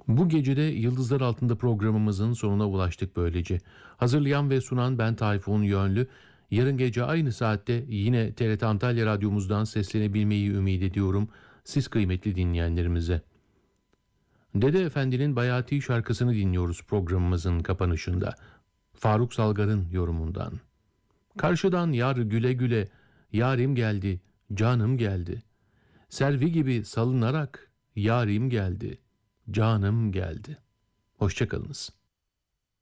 Bu gecede Yıldızlar Altında programımızın sonuna ulaştık böylece. Hazırlayan ve sunan ben Tayfun Yönlü. Yarın gece aynı saatte yine TRT Antalya Radyomuzdan seslenebilmeyi ümit ediyorum siz kıymetli dinleyenlerimize. Dede Efendi'nin Bayati şarkısını dinliyoruz programımızın kapanışında. Faruk Salgar'ın yorumundan. Karşıdan yar güle güle, yarim geldi, canım geldi. Servi gibi salınarak yarim geldi, canım geldi. Hoşça kalınız.